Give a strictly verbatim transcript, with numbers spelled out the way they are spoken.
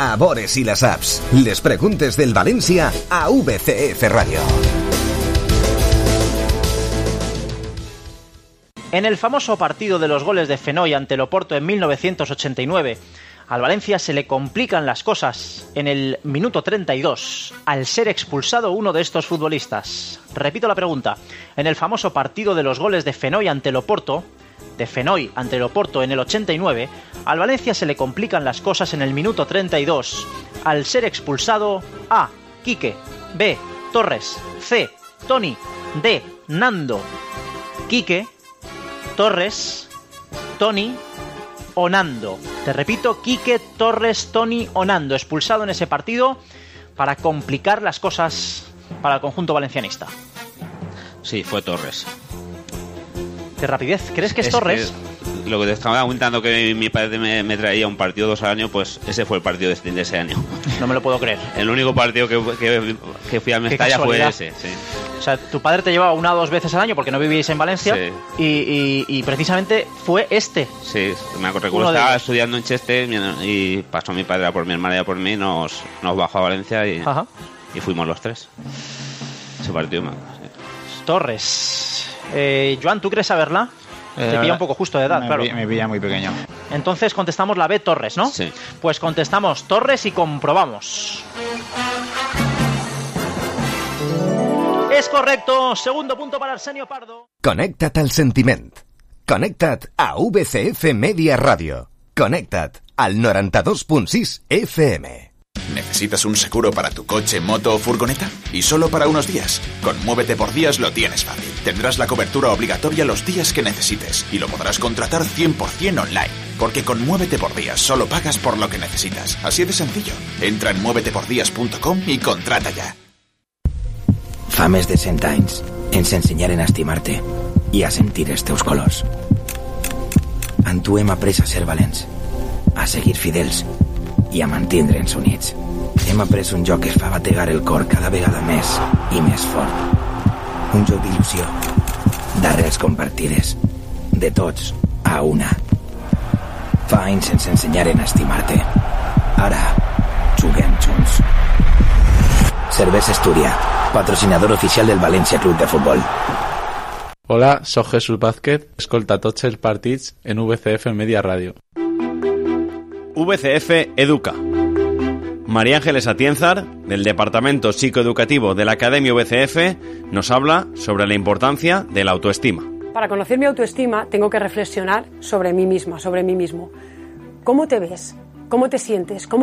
a Bores i les apps. Les preguntes del València a V C F Radio. En el famoso partido de los goles de Fenoi ante el Oporto en mil novecientos ochenta y nueve, al Valencia se le complican las cosas en el minuto treinta y dos al ser expulsado uno de estos futbolistas. Repito la pregunta. En el famoso partido de los goles de Fenoi ante el Oporto, de Fenoi ante el Oporto en el ochenta y nueve, al Valencia se le complican las cosas en el minuto treinta y dos al ser expulsado A. Quique, B. Torres, C. Toni, D. Nando. Quique, Torres, Toni o Nando. Te repito, Quique, Torres, Toni o Nando, expulsado en ese partido para complicar las cosas para el conjunto valencianista. Sí, fue Torres. Qué rapidez. ¿Crees que es, es Torres? Que lo que te estaba comentando, que mi padre me, me traía un partido dos al año, pues ese fue el partido de, de ese año. No me lo puedo creer. El único partido que, que, que fui a Mestalla fue ese, sí. O sea, tu padre te llevaba una o dos veces al año porque no vivíais en Valencia, sí. y, y, y precisamente fue este. Sí, me recuerdo, estaba estudiando en Cheste y pasó mi padre a por mi hermana y a por mí, nos, nos bajó a Valencia y, y fuimos los tres. Ese partido me acuerdo, sí. Torres. Eh, Joan, ¿tú crees saberla? Eh, Te pilla un poco justo de edad, me claro. Pilla, me pilla muy pequeño. Entonces contestamos la B, Torres, ¿no? Sí. Pues contestamos Torres y comprobamos. És correcto, segundo punto para Arsenio Pardo. Connecta't al sentiment. Connecta't a V C F Media Radio. Connecta't al noranta-dos punt sis F M. ¿Necesitas un seguro para tu coche, moto o furgoneta? Y solo para unos días. Con Muévete por Días lo tienes fácil. Tendrás la cobertura obligatoria los días que necesites y lo podrás contratar cien por ciento online. Porque con Muévete por Días solo pagas por lo que necesitas. Así de sencillo. Entra en muévete por días punto com y contrata ya. Fa més de cent anys ens ensenyaren a estimar-te i a sentir els teus colors. En tu hem après a ser valents, a seguir fidels i a mantindre'ns units. Hem après un joc que fa bategar el cor cada vegada més i més fort. Un joc d'il·lusió, d'arrels compartides, de tots a una. Fa anys ens ensenyaren a estimar-te. Ara juguem junts. Cervesa Esturia, patrocinador oficial del València Club de Futbol. Hola, soc Jesús Vázquez, escolta tots els partits en V C F Media Radio. V C F Educa. María Ángeles Atienzar, del Departamento Psicoeducativo de la Academia V C F, nos habla sobre la importancia de la autoestima. Para conocer mi autoestima tengo que reflexionar sobre mí misma, sobre mí mismo. ¿Cómo te ves? ¿Cómo te sientes? ¿Cómo